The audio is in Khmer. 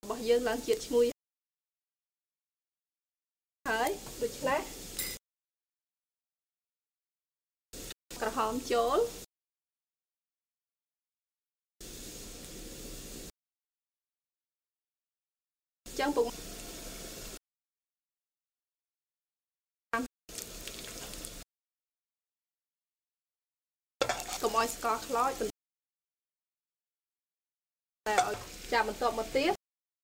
របស់យើងឡើងជាតិឈ្ងុយហើយដូច្នេះក្រហមចូលចឹងពុកកុំឲ្យស្ករខ្លោចតែឲ្យចាំបន្តមកទៀត